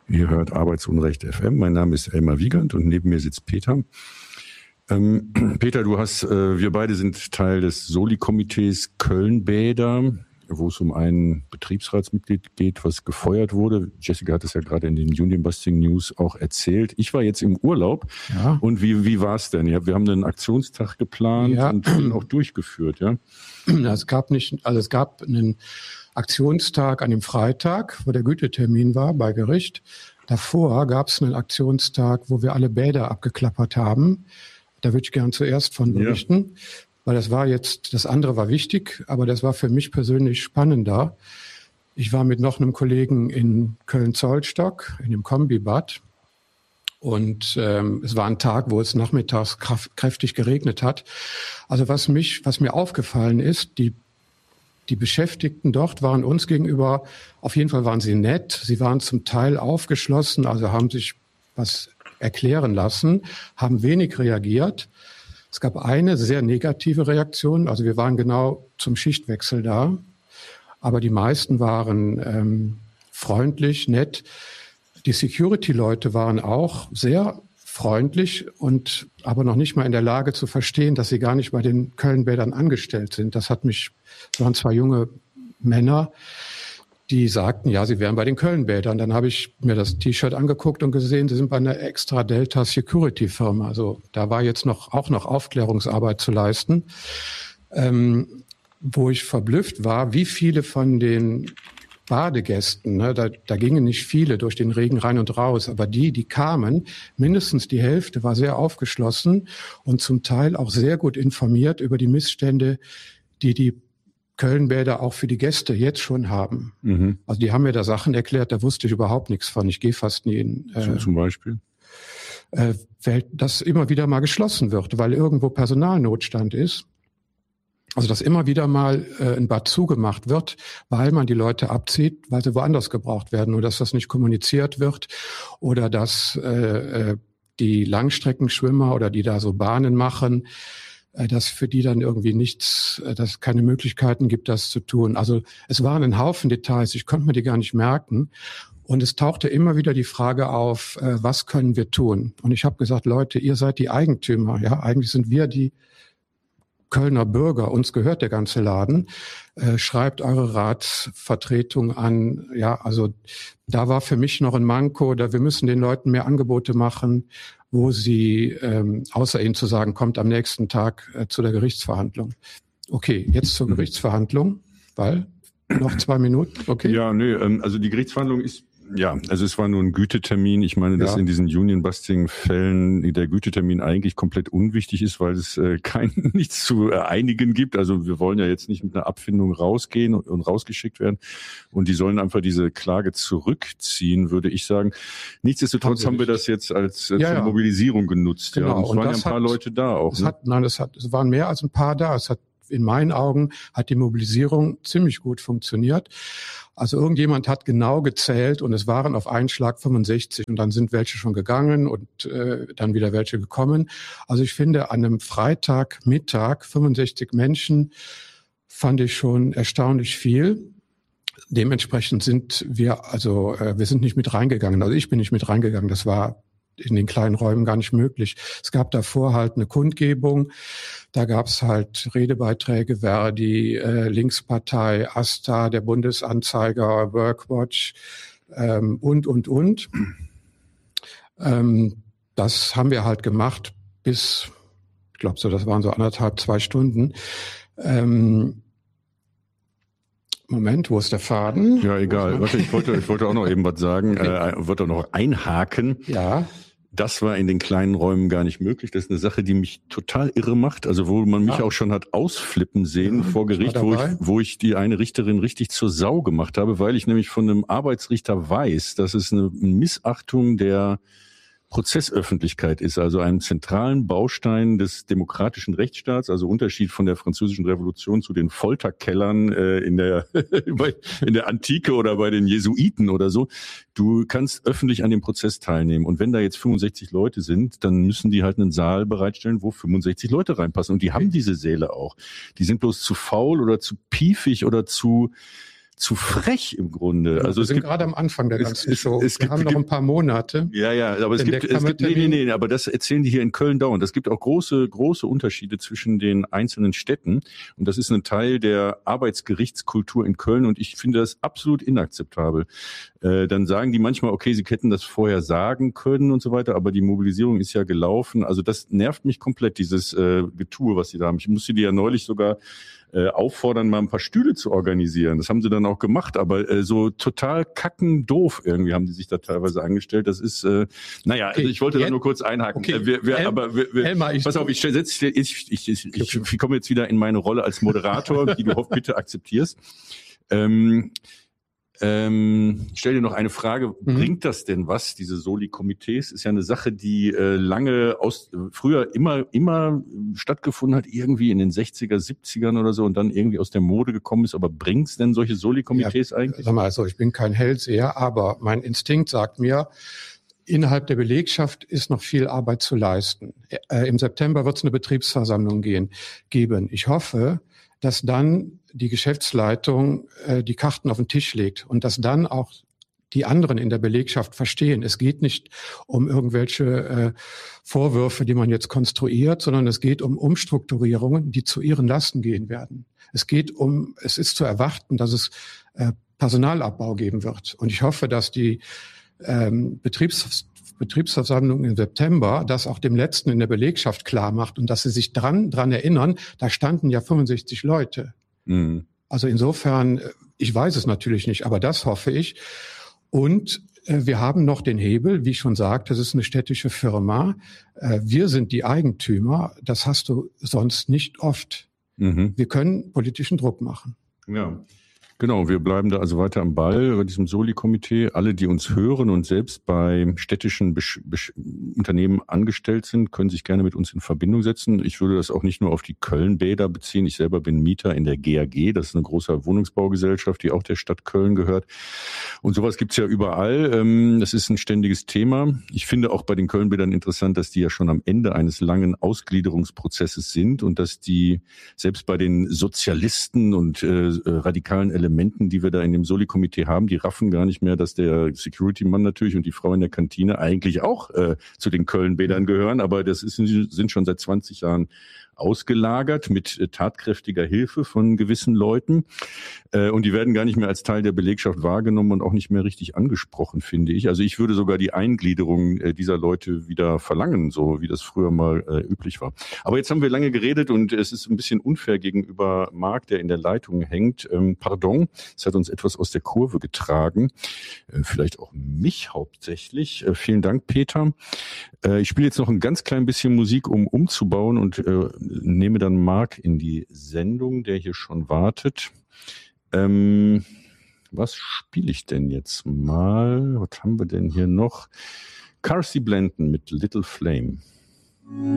Ihr hört Arbeitsunrecht FM. Mein Name ist Elmar Wiegand und neben mir sitzt Peter. Peter, wir beide sind Teil des Soli-Komitees Köln-Bäder, wo es um ein Betriebsratsmitglied geht, was gefeuert wurde. Jessica hat es ja gerade in den Union Busting News auch erzählt. Ich war jetzt im Urlaub. Ja. Und wie war es denn? Ja, wir haben einen Aktionstag geplant und den auch durchgeführt. Ja? Es gab einen Aktionstag an dem Freitag, wo der Gütetermin war bei Gericht. Davor gab es einen Aktionstag, wo wir alle Bäder abgeklappert haben. Da würde ich gern zuerst von berichten, weil das andere war wichtig, aber das war für mich persönlich spannender. Ich war mit noch einem Kollegen in Köln-Zollstock, in dem Kombibad. Und es war ein Tag, wo es nachmittags kräftig geregnet hat. Also was mir aufgefallen ist, die Beschäftigten dort waren uns gegenüber, auf jeden Fall waren sie nett. Sie waren zum Teil aufgeschlossen, also haben sich was erklären lassen, haben wenig reagiert. Es gab eine sehr negative Reaktion, also wir waren genau zum Schichtwechsel da, aber die meisten waren freundlich, nett. Die Security-Leute waren auch sehr freundlich und aber noch nicht mal in der Lage zu verstehen, dass sie gar nicht bei den Köln-Bädern angestellt sind. Das waren zwei junge Männer, die sagten, ja, sie wären bei den Köln-Bädern. Dann habe ich mir das T-Shirt angeguckt und gesehen, sie sind bei einer Extra Delta Security Firma. Also da war jetzt auch noch Aufklärungsarbeit zu leisten. Wo ich verblüfft war, wie viele von den Badegästen, da gingen nicht viele durch den Regen rein und raus, aber die kamen, mindestens die Hälfte war sehr aufgeschlossen und zum Teil auch sehr gut informiert über die Missstände, die Köln-Bäder auch für die Gäste jetzt schon haben. Mhm. Also die haben mir da Sachen erklärt, da wusste ich überhaupt nichts von. Ich gehe fast nie in. Zum Beispiel? Dass immer wieder mal geschlossen wird, weil irgendwo Personalnotstand ist. Also dass immer wieder mal ein Bad zugemacht wird, weil man die Leute abzieht, weil sie woanders gebraucht werden, oder dass das nicht kommuniziert wird oder dass die Langstreckenschwimmer oder die da so Bahnen machen, dass für die dann irgendwie dass es keine Möglichkeiten gibt, das zu tun. Also es waren ein Haufen Details, ich konnte mir die gar nicht merken. Und es tauchte immer wieder die Frage auf, was können wir tun? Und ich habe gesagt, Leute, ihr seid die Eigentümer, ja, eigentlich sind wir die Kölner Bürger, uns gehört der ganze Laden, schreibt eure Ratsvertretung an. Ja, also da war für mich noch ein Manko, wir müssen den Leuten mehr Angebote machen, wo sie, außer ihnen zu sagen, kommt am nächsten Tag zu der Gerichtsverhandlung. Okay, jetzt zur Gerichtsverhandlung, weil noch 2 Minuten, okay. Ja, also die Gerichtsverhandlung ist, also es war nur ein Gütetermin. Ich meine, dass in diesen Union-Busting-Fällen der Gütetermin eigentlich komplett unwichtig ist, weil es nichts zu einigen gibt. Also wir wollen ja jetzt nicht mit einer Abfindung rausgehen und rausgeschickt werden. Und die sollen einfach diese Klage zurückziehen, würde ich sagen. Nichtsdestotrotz haben wir das jetzt als Mobilisierung genutzt. Genau. Ja. Und es waren ja ein paar Leute da auch. Es waren mehr als ein paar da. In meinen Augen hat die Mobilisierung ziemlich gut funktioniert. Also irgendjemand hat genau gezählt und es waren auf einen Schlag 65 und dann sind welche schon gegangen und dann wieder welche gekommen. Also ich finde, an einem Freitagmittag 65 Menschen fand ich schon erstaunlich viel. Dementsprechend sind wir sind nicht mit reingegangen. Also ich bin nicht mit reingegangen. Das war in den kleinen Räumen gar nicht möglich. Es gab davor halt eine Kundgebung, da gab es halt Redebeiträge, Verdi, Linkspartei, AStA, der Bundesanzeiger, Workwatch und. Das haben wir halt gemacht bis, ich glaube so, das waren so 1,5, 2 Stunden. Moment, wo ist der Faden? Ja, egal. Warte, ich wollte auch noch eben was sagen, wollte auch noch einhaken. Ja. Das war in den kleinen Räumen gar nicht möglich. Das ist eine Sache, die mich total irre macht. Also wo man mich auch schon hat ausflippen sehen vor Gericht, wo ich die eine Richterin richtig zur Sau gemacht habe, weil ich nämlich von einem Arbeitsrichter weiß, dass es eine Missachtung der Prozessöffentlichkeit ist, also einem zentralen Baustein des demokratischen Rechtsstaats, also Unterschied von der Französischen Revolution zu den Folterkellern in der Antike oder bei den Jesuiten oder so. Du kannst öffentlich an dem Prozess teilnehmen und wenn da jetzt 65 Leute sind, dann müssen die halt einen Saal bereitstellen, wo 65 Leute reinpassen und die haben diese Säle auch. Die sind bloß zu faul oder zu piefig oder zu zu frech im Grunde. Ja, also wir sind gerade am Anfang der ganzen Show. Wir haben noch ein paar Monate. Ja, aber es gibt aber das erzählen die hier in Köln dauernd. Es gibt auch große Unterschiede zwischen den einzelnen Städten. Und das ist ein Teil der Arbeitsgerichtskultur in Köln. Und ich finde das absolut inakzeptabel. Dann sagen die manchmal, okay, sie hätten das vorher sagen können und so weiter, aber die Mobilisierung ist ja gelaufen. Also das nervt mich komplett, dieses Getue, was sie da haben. Ich musste die ja neulich sogar auffordern, mal ein paar Stühle zu organisieren. Das haben sie dann auch gemacht, aber so total kackendoof irgendwie haben die sich da teilweise angestellt. Das ist, okay, also ich wollte da nur kurz einhaken. Okay. Elmar, pass auf, ich komme jetzt wieder in meine Rolle als Moderator, die du bitte akzeptierst. Ich stelle dir noch eine Frage. Bringt das denn was, diese Soli-Komitees? Ist ja eine Sache, die früher immer stattgefunden hat, irgendwie in den 60er, 70ern oder so und dann irgendwie aus der Mode gekommen ist. Aber bringt's denn solche Soli-Komitees eigentlich? Sag mal, also ich bin kein Hellseher, aber mein Instinkt sagt mir, innerhalb der Belegschaft ist noch viel Arbeit zu leisten. Im September wird es eine Betriebsversammlung geben. Ich hoffe, dass dann die Geschäftsleitung die Karten auf den Tisch legt und dass dann auch die anderen in der Belegschaft verstehen. Es geht nicht um irgendwelche Vorwürfe, die man jetzt konstruiert, sondern es geht um Umstrukturierungen, die zu ihren Lasten gehen werden. Es ist zu erwarten, dass es Personalabbau geben wird. Und ich hoffe, dass die Betriebsversammlung im September das auch dem Letzten in der Belegschaft klar macht und dass sie sich dran erinnern, da standen ja 65 Leute. Mhm. Also insofern, ich weiß es natürlich nicht, aber das hoffe ich. Und wir haben noch den Hebel, wie ich schon sagte, das ist eine städtische Firma. Wir sind die Eigentümer, das hast du sonst nicht oft. Mhm. Wir können politischen Druck machen. Ja. Genau, wir bleiben da also weiter am Ball bei diesem Soli-Komitee. Alle, die uns hören und selbst bei städtischen Unternehmen angestellt sind, können sich gerne mit uns in Verbindung setzen. Ich würde das auch nicht nur auf die Köln-Bäder beziehen. Ich selber bin Mieter in der GAG. Das ist eine große Wohnungsbaugesellschaft, die auch der Stadt Köln gehört. Und sowas gibt's ja überall. Das ist ein ständiges Thema. Ich finde auch bei den Köln-Bädern interessant, dass die ja schon am Ende eines langen Ausgliederungsprozesses sind und dass die selbst bei den Sozialisten und radikalen Elementen, die wir da in dem Soli-Komitee haben, die raffen gar nicht mehr, dass der Security-Mann natürlich und die Frau in der Kantine eigentlich auch zu den Köln-Bädern gehören, aber sind schon seit 20 Jahren ausgelagert mit tatkräftiger Hilfe von gewissen Leuten. Und die werden gar nicht mehr als Teil der Belegschaft wahrgenommen und auch nicht mehr richtig angesprochen, finde ich. Also ich würde sogar die Eingliederung dieser Leute wieder verlangen, so wie das früher mal üblich war. Aber jetzt haben wir lange geredet und es ist ein bisschen unfair gegenüber Marc, der in der Leitung hängt. Pardon, es hat uns etwas aus der Kurve getragen. Vielleicht auch mich hauptsächlich. Vielen Dank, Peter. Ich spiele jetzt noch ein ganz klein bisschen Musik, um umzubauen und nehme dann Marc in die Sendung, der hier schon wartet. Was spiele ich denn jetzt mal? Was haben wir denn hier noch? Carsey Blanton mit Little Flame.